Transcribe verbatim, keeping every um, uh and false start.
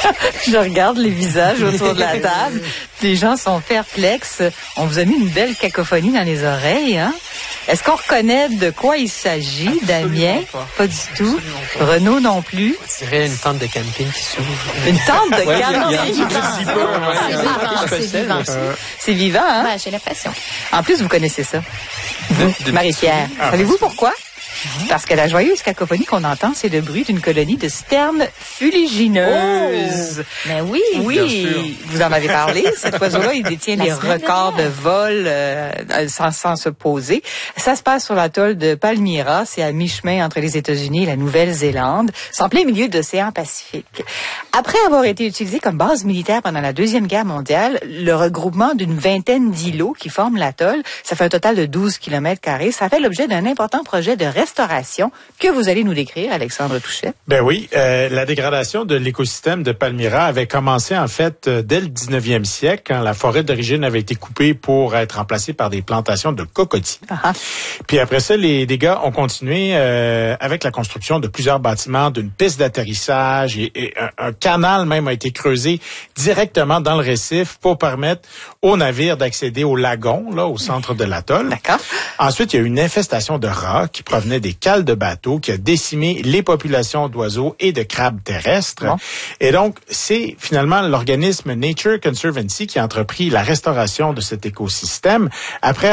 Je regarde les visages autour de la table. Les gens sont perplexes. On vous a mis une belle cacophonie dans les oreilles, hein? Est-ce qu'on reconnaît de quoi il s'agit, Damien? Pas. Pas du tout. Renaud non plus. On dirait une tente de camping qui s'ouvre. Une tente de Ouais, camping. il y a- il y a- C'est il y a- vivant. C'est C'est vivant. C'est vivant, hein? Ouais, j'ai l'impression. En plus, vous connaissez ça. Vous, De- Marie-Pierre. Savez-vous pourquoi? Parce que la joyeuse cacophonie qu'on entend, c'est le bruit d'une colonie de sternes fuligineuses. Mais oui. Oui, vous en avez parlé. Cet oiseau-là, il détient La les semaine records de dernière. vol euh, sans, sans se poser. Ça se passe sur l'atoll de Palmyra. C'est à mi-chemin entre les États-Unis et la Nouvelle-Zélande. C'est en plein milieu de l'océan Pacifique. Après avoir été utilisé comme base militaire pendant la Deuxième Guerre mondiale, le regroupement d'une vingtaine d'îlots qui forment l'atoll, ça fait un total de douze kilomètres carrés. Ça fait l'objet d'un important projet de restauration que vous allez nous décrire, Alexandre Touchet. Ben oui, euh, la dégradation de l'écosystème de Palmyra avait commencé en fait euh, dès le dix-neuvième siècle, quand la forêt d'origine avait été coupée pour être remplacée par des plantations de cocotiers. Ah. Puis après ça, les dégâts ont continué euh, avec la construction de plusieurs bâtiments, d'une piste d'atterrissage et, et un, un canal même a été creusé directement dans le récif pour permettre aux navires d'accéder au lagon, là, au centre de l'atoll. D'accord. Ensuite, il y a eu une infestation de rats qui provenait des cales de bateaux qui a décimé les populations d'oiseaux et de crabes terrestres. Bon. Et donc, c'est finalement l'organisme Nature Conservancy qui a entrepris la restauration de cet écosystème après